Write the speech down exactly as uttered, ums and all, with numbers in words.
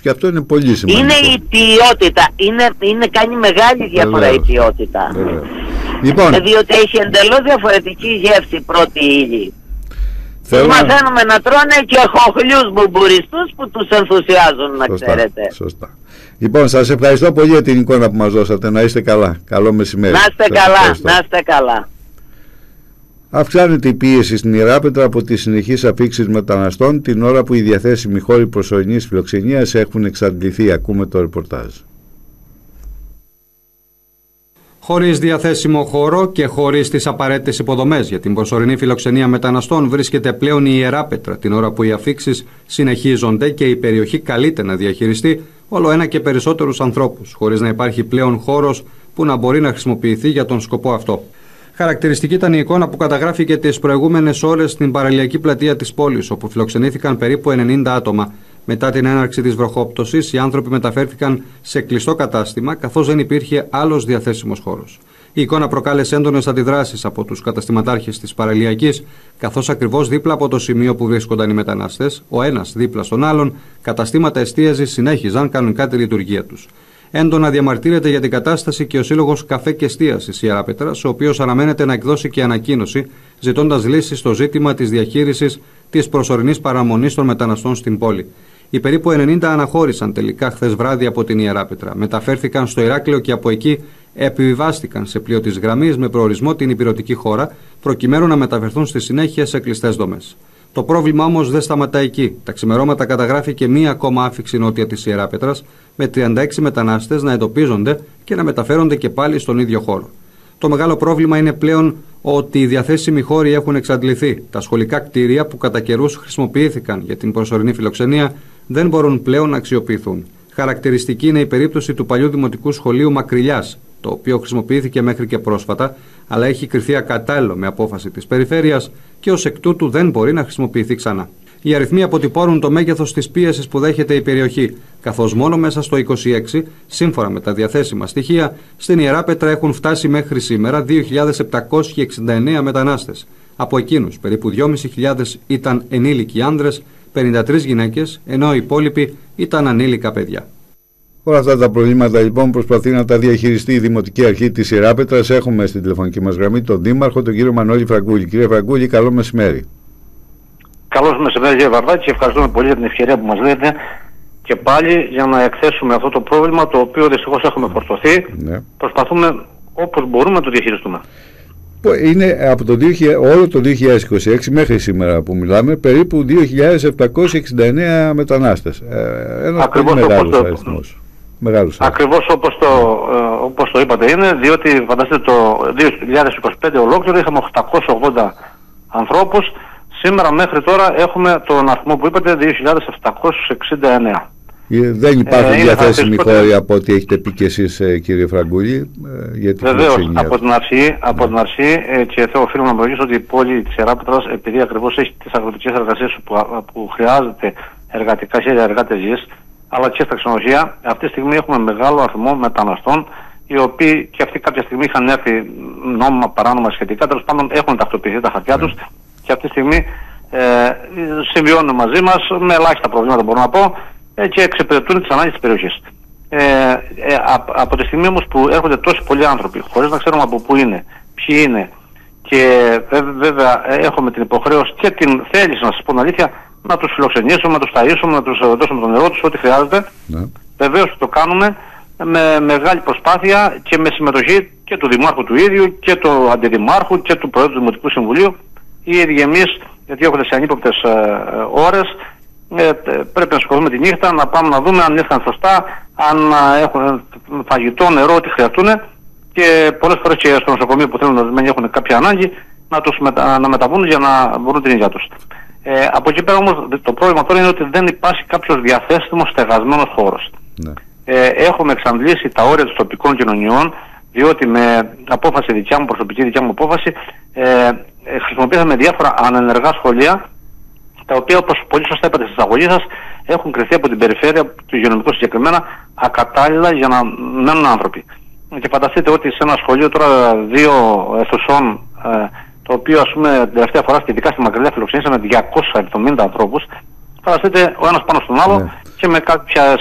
Και αυτό είναι πολύ σημαντικό. Είναι η ποιότητα. Είναι, είναι κάνει μεγάλη διαφορά. Βεβαίως. Η ποιότητα. Λοιπόν, διότι έχει εντελώς διαφορετική γεύση πρώτη ύλη. Θέλω... Μαθαίνουμε να τρώνε και χοχλιούς μπουμπουριστούς που τους ενθουσιάζουν, να σωστά, ξέρετε. Σωστά. Λοιπόν, σας ευχαριστώ πολύ για την εικόνα που μας δώσατε. Να είστε καλά. Καλό μεσημέρι. Να είστε καλά, να είστε καλά. Αυξάνεται η πίεση στην Ιεράπετρα από τις συνεχείς αφήξεις μεταναστών την ώρα που οι διαθέσιμοι χώροι προσωρινής φιλοξενίας έχουν εξαντληθεί. Ακούμε το ρεπορτάζ. Χωρίς διαθέσιμο χώρο και χωρίς τις απαραίτητες υποδομές για την προσωρινή φιλοξενία μεταναστών βρίσκεται πλέον η Ιεράπετρα την ώρα που οι αφήξεις συνεχίζονται και η περιοχή καλείται να διαχειριστεί όλο ένα και περισσότερους ανθρώπους, χωρίς να υπάρχει πλέον χώρος που να μπορεί να χρησιμοποιηθεί για τον σκοπό αυτό. Χαρακτηριστική ήταν η εικόνα που καταγράφηκε τις προηγούμενες ώρες στην παραλιακή πλατεία της πόλης, όπου φιλοξενήθηκαν περίπου ενενήντα άτομα. Μετά την έναρξη της βροχόπτωσης, οι άνθρωποι μεταφέρθηκαν σε κλειστό κατάστημα, καθώς δεν υπήρχε άλλος διαθέσιμος χώρος. Η εικόνα προκάλεσε έντονες αντιδράσεις από τους καταστηματάρχες της παραλιακής, καθώς ακριβώς δίπλα από το σημείο που βρίσκονταν οι μετανάστες, ο ένας δίπλα στον άλλον, καταστήματα εστίαζης συνέχιζαν κανονικά τη λειτουργία τους. Έντονα διαμαρτύρεται για την κατάσταση και ο Σύλλογος Καφέ και Εστίασης Ιεράπετρας, ο οποίος αναμένεται να εκδώσει και ανακοίνωση ζητώντας λύσεις στο ζήτημα της διαχείρισης της προσωρινής παραμονής των μεταναστών στην πόλη. Οι περίπου ενενήντα αναχώρησαν τελικά χθες βράδυ από την Ιεράπετρα. Μεταφέρθηκαν στο Ηράκλειο και από εκεί επιβιβάστηκαν σε πλοίο της γραμμής με προορισμό την ηπειρωτική χώρα, προκειμένου να μεταφερθούν στη συνέχεια σε κλειστές δομές. Το πρόβλημα όμως δεν σταματά εκεί. Τα ξημερώματα καταγράφηκε μία ακόμα άφιξη νότια της Ιεράπετρας, με τριάντα έξι μετανάστες να εντοπίζονται και να μεταφέρονται και πάλι στον ίδιο χώρο. Το μεγάλο πρόβλημα είναι πλέον ότι οι διαθέσιμοι χώροι έχουν εξαντληθεί. Τα σχολικά κτίρια που κατά καιρούς χρησιμοποιήθηκαν για την προσωρινή φιλοξενία δεν μπορούν πλέον να αξιοποιηθούν. Χαρακτηριστική είναι η περίπτωση του παλιού δημοτικού σχολείου Μακριλιάς, το οποίο χρησιμοποιήθηκε μέχρι και πρόσφατα, αλλά έχει κριθεί ακατάλληλο με απόφαση της περιφέρειας και ως εκ τούτου δεν μπορεί να χρησιμοποιηθεί ξανά. Οι αριθμοί αποτυπώνουν το μέγεθος της πίεσης που δέχεται η περιοχή, καθώς μόνο μέσα στο είκοσι έξι, σύμφωνα με τα διαθέσιμα στοιχεία, στην Ιεράπετρα έχουν φτάσει μέχρι σήμερα δύο χιλιάδες επτακόσιοι εξήντα εννέα μετανάστες. Από εκείνους, περίπου δυόμισι χιλιάδες ήταν ενήλικοι άνδρες, πενήντα τρεις γυναίκες, ενώ οι υπόλοιποι ήταν ανήλικα παιδιά. Όλα αυτά τα προβλήματα λοιπόν προσπαθεί να τα διαχειριστεί η Δημοτική Αρχή της Ιεράπετρας. Έχουμε στην τηλεφωνική μας γραμμή τον Δήμαρχο, τον κύριο Μανώλη Φραγκούλη. Κύριε Φραγκούλη, καλό μεσημέρι. Καλό μεσημέρι, κύριε Βαρδάκη, και ευχαριστούμε πολύ για την ευκαιρία που μας δίνετε και πάλι για να εκθέσουμε αυτό το πρόβλημα, το οποίο δυστυχώς έχουμε φορτωθεί. Ναι. Προσπαθούμε όπως μπορούμε να το διαχειριστούμε. Είναι από το δύο χιλιάδες, όλο το δύο χιλιάδες είκοσι έξι μέχρι σήμερα που μιλάμε, περίπου δύο χιλιάδες επτακόσιοι εξήντα εννέα μετανάστες. Ένας πολύ μεγάλος αριθμός. Ακριβώς όπως το, ε, όπως το είπατε είναι, διότι φανταστείτε το δύο χιλιάδες είκοσι πέντε ολόκληρο είχαμε οκτακόσιους ογδόντα ανθρώπους. Σήμερα μέχρι τώρα έχουμε τον αριθμό που είπατε, δύο χιλιάδες επτακόσιους εξήντα εννέα. Δεν υπάρχουν ε, διαθέσιμοι χώροι από ό,τι έχετε πει και εσείς, κύριε Φραγκούλη, για τη Βεβαίως, από την αρχή, από την αρχή ε, και θέλω οφείλω να προηγήσω ότι η πόλη της Ιεράπετρας, επειδή ακριβώς έχει τις αγροτικές εργασίες που, που χρειάζεται εργατικά χέρια, εργάτες γης, αλλά και στα ξενοδοχεία, αυτή τη στιγμή έχουμε μεγάλο αριθμό μεταναστών, οι οποίοι και αυτοί κάποια στιγμή είχαν έρθει νόμιμα, παράνομα σχετικά, τέλος πάντων έχουν τακτοποιηθεί τα χαρτιά τους και αυτή τη στιγμή ε, συμβιώνουν μαζί μας με ελάχιστα προβλήματα, μπορώ να πω, ε, και εξυπηρετούν τις ανάγκες της περιοχής. Ε, ε, α, από τη στιγμή όμως που έρχονται τόσοι πολλοί άνθρωποι, χωρίς να ξέρουμε από πού είναι, ποιοι είναι, και ε, βέβαια ε, έχουμε την υποχρέωση και την θέληση, να σας πω την αλήθεια, να τους φιλοξενήσουμε, να τους ταΐσουμε, να τους δώσουμε το νερό τους, ό,τι χρειάζεται. Ναι. Βεβαίως το κάνουμε με μεγάλη προσπάθεια και με συμμετοχή και του Δημάρχου του ίδιου και του Αντιδημάρχου και του Προέδρου του Δημοτικού Συμβουλίου. Οι ίδιοι εμείς, γιατί έρχονται σε ανύποπτες ε, ε, ώρες, ε, πρέπει να σηκωθούμε τη νύχτα, να πάμε να δούμε αν ήρθαν σωστά, αν ε, έχουν φαγητό, νερό, ό,τι χρειαστούν, και πολλές φορές και στο νοσοκομείο που θέλουν να έχουν κάποια ανάγκη να τους μετα, να μεταβούν για να βρουν την υγεία τους. Ε, από εκεί πέρα όμως το πρόβλημα τώρα είναι ότι δεν υπάρχει κάποιος διαθέσιμος στεγασμένος χώρος. Ναι. Ε, έχουμε εξαντλήσει τα όρια των τοπικών κοινωνιών, διότι με απόφαση δικιά μου, προσωπική δικιά μου απόφαση, ε, ε, χρησιμοποιήσαμε διάφορα ανενεργά σχολεία, τα οποία, όπως πολύ σωστά είπατε στην εισαγωγή σας, έχουν κριθεί από την περιφέρεια του υγειονομικού συγκεκριμένα ακατάλληλα για να μένουν άνθρωποι. Και φανταστείτε ότι σε ένα σχολείο τώρα δύο αιθουσών, ε, το οποίο ας πούμε την τελευταία φορά και ειδικά στη Μακριλιά φιλοξενήσαμε διακόσιους εβδομήντα ανθρώπους, φανταστείτε ο ένας πάνω στον άλλο, ναι. Και με κάποιες